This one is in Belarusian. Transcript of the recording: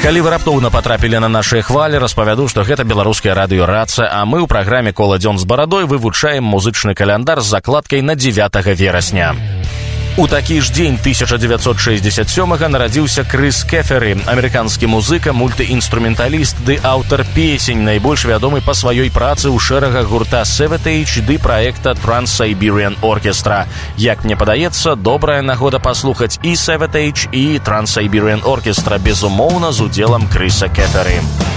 Калі вы раптоўна патрапілі на нашыя хвалі, распавяду, што гэта беларускае радыё «Раца», а мы ў праграме «Кола дзён з барадой» вывучаем музычны каляндар з закладкай на 9 верасня. У такі ж дзень 1967-га нарадзіўся Крыс Кеферы, амерыканскі музыка, мультыінструменталіст ды аўтар песень, найбольш вядомы па сваёй працы ў шэрагах гурта Savatage ды праекта Trans-Siberian Orchestra. Як мне падаецца, добрая нагода паслухаць і Savatage, і Trans-Siberian Orchestra, безумоўна, з удзелам Крыса Кеферы.